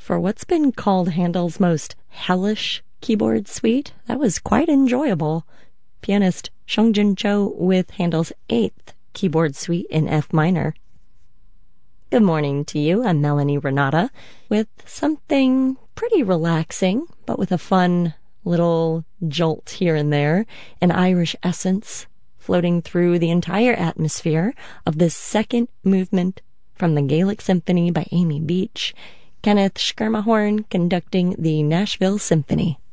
For what's been called Handel's most hellish keyboard suite, that was quite enjoyable. Pianist Seongjin Cho with Handel's 8th keyboard suite in F minor. Good morning to you. I'm Melanie Renata with something pretty relaxing, but with a fun little jolt here and there, an Irish essence floating through the entire atmosphere of this second movement from the Gaelic Symphony by Amy Beach, Kenneth Schermerhorn conducting the Nashville Symphony.